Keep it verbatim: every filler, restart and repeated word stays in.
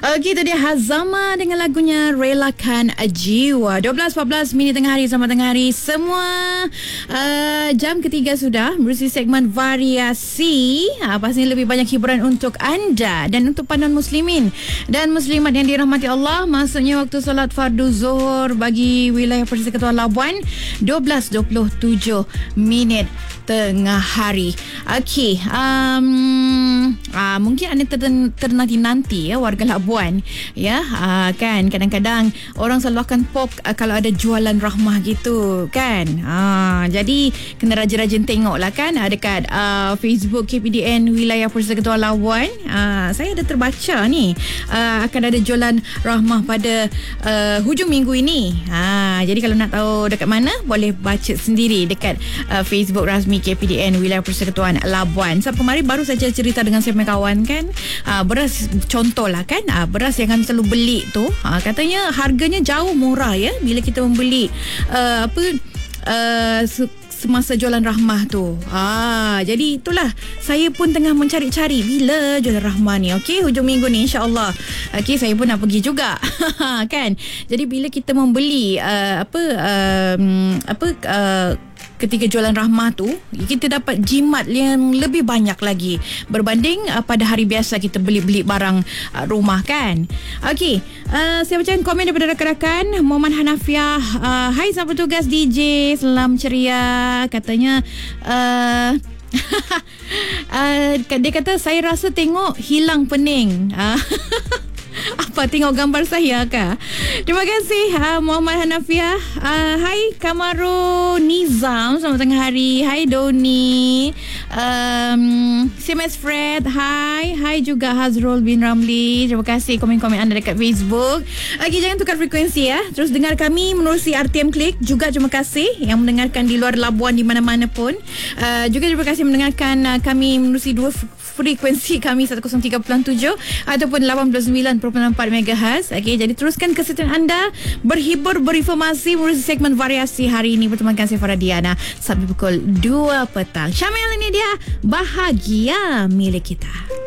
Okey, itu dia Hazama dengan lagunya Relakan Jiwa. dua belas empat belas minit tengah hari. Selamat tengah hari semua. uh, Jam ketiga sudah berusia segmen variasi. uh, Pastinya lebih banyak hiburan untuk anda dan untuk panduan muslimin dan muslimat yang dirahmati Allah. Maksudnya waktu solat fardu zuhur bagi wilayah Persekutuan Labuan dua belas dua puluh tujuh minit tengah hari. Okey, um, uh, mungkin anda ter- ternanti-nanti ya, warga Labuan ya, uh, kan kadang-kadang orang selalu akan pop uh, kalau ada jualan rahmah gitu kan. Uh, jadi kena rajin-rajin tengok lah kan uh, dekat uh, Facebook K P D N wilayah Persekutuan Labuan. Uh, saya ada terbaca ni uh, akan ada jualan rahmah pada uh, hujung minggu ini. Uh, jadi kalau nak tahu dekat mana, boleh baca sendiri dekat uh, Facebook rasmi K P D N wilayah Persekutuan Labuan. Sebab kemarin baru saja cerita dengan saya punya kawan kan, uh, beras contoh lah kan, uh, beras yang kami selalu beli tu uh, katanya harganya jauh murah ya bila kita membeli uh, apa uh, semasa jualan rahmah tu. Ah, jadi itulah saya pun tengah mencari-cari bila jualan rahmah ni. Okey, hujung minggu ni insya-Allah. Okey, saya pun nak pergi juga. Kan? Jadi bila kita membeli uh, apa uh, apa uh, ketika jualan rahmah tu, kita dapat jimat yang lebih banyak lagi berbanding uh, pada hari biasa kita beli-beli barang uh, rumah kan. Okey, uh, saya baca komen daripada rakan-rakan. Muhammad Hanafiah, uh, hai sang petugas D J, salam ceria. Katanya uh, uh, dia kata saya rasa tengok hilang pening. uh, Apa, tengok gambar saya kah? Terima kasih uh, Muhammad Hanafiah. uh, Hai Kamaru Nizam, selamat tengah hari. Hai Doni, um, C M S Fred, hai. Hai juga Hazrul bin Ramli. Terima kasih komen-komen anda dekat Facebook. Okey, jangan tukar frekuensi ya. Terus dengar kami menerusi R T M Klik. Juga terima kasih yang mendengarkan di luar Labuan, di mana-mana pun. uh, Juga terima kasih mendengarkan uh, kami menerusi dua frekuensi kami, seratus tiga puluh tujuh ataupun lapan puluh sembilan perpuluhan empat megahertz. Okey, jadi teruskan kesetiaan anda berhibur, berinformasi melalui segmen variasi hari ini bertemankan saya Farah Diana sampai pukul dua petang. Syamil, ini dia Bahagia Milik Kita.